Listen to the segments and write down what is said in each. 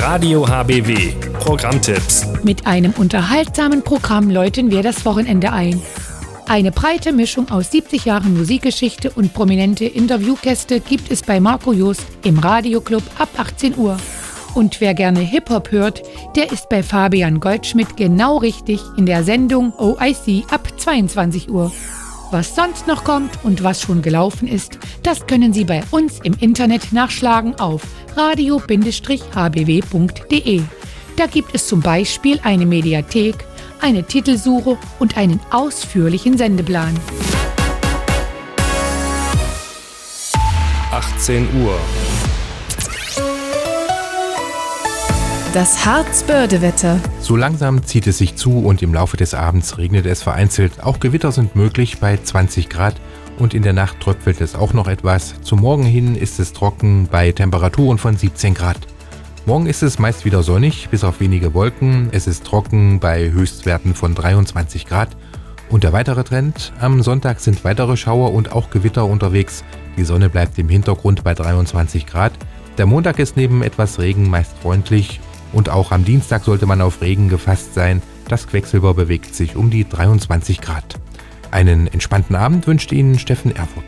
Radio HBW. Programmtipps. Mit einem unterhaltsamen Programm läuten wir das Wochenende ein. Eine breite Mischung aus 70 Jahren Musikgeschichte und prominente Interviewgäste gibt es bei Marco Jost im Radioclub ab 18 Uhr. Und wer gerne Hip-Hop hört, der ist bei Fabian Goldschmidt genau richtig in der Sendung OIC ab 22 Uhr. Was sonst noch kommt und was schon gelaufen ist, das können Sie bei uns im Internet nachschlagen auf radio-hbw.de. Da gibt es zum Beispiel eine Mediathek, eine Titelsuche und einen ausführlichen Sendeplan. 18 Uhr. Das Harzbörde-Wetter. So langsam zieht es sich zu und im Laufe des Abends regnet es vereinzelt. Auch Gewitter sind möglich bei 20 Grad und in der Nacht tröpfelt es auch noch etwas. Zum Morgen hin ist es trocken bei Temperaturen von 17 Grad. Morgen ist es meist wieder sonnig, bis auf wenige Wolken. Es ist trocken bei Höchstwerten von 23 Grad. Und der weitere Trend: am Sonntag sind weitere Schauer und auch Gewitter unterwegs. Die Sonne bleibt im Hintergrund bei 23 Grad. Der Montag ist neben etwas Regen meist freundlich. Und auch am Dienstag sollte man auf Regen gefasst sein. Das Quecksilber bewegt sich um die 23 Grad. Einen entspannten Abend wünscht Ihnen Steffen Erfurt.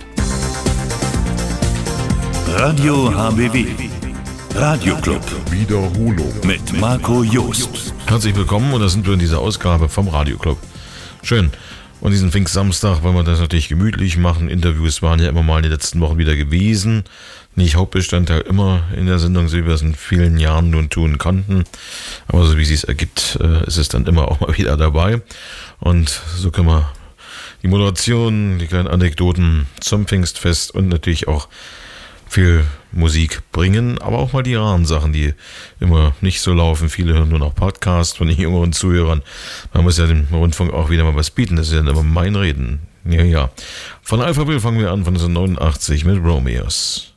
Radio HBW. Radioclub. Wiederholung. Mit Marco Jost. Herzlich willkommen und da sind wir in dieser Ausgabe vom Radioclub. Schön. Und diesen Pfingstsamstag wollen wir das natürlich gemütlich machen. Interviews waren ja immer mal in den letzten Wochen wieder gewesen. Nicht Hauptbestandteil immer in der Sendung, so wie wir es in vielen Jahren nun tun konnten. Aber so wie es sich ergibt, ist es dann immer auch mal wieder dabei. Und so können wir die Moderation, die kleinen Anekdoten zum Pfingstfest und natürlich auch viel Musik bringen, aber auch mal die raren Sachen, die immer nicht so laufen. Viele hören nur noch Podcasts von den jüngeren Zuhörern. Man muss ja dem Rundfunk auch wieder mal was bieten, das ist ja immer mein Reden. Ja. Von Alphaville fangen wir an, von 1989 mit Romeos.